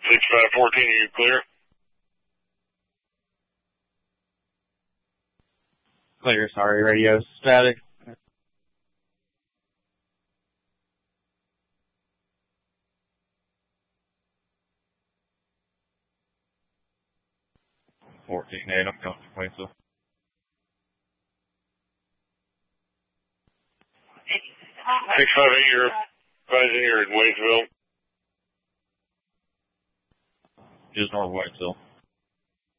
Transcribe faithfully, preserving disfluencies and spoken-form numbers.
six five fourteen, are you clear? Clear, sorry, radio static. fourteen eight, I'm coming from Waynesville. six five eight, you're advising you're in Waynesville. Just north of Waynesville.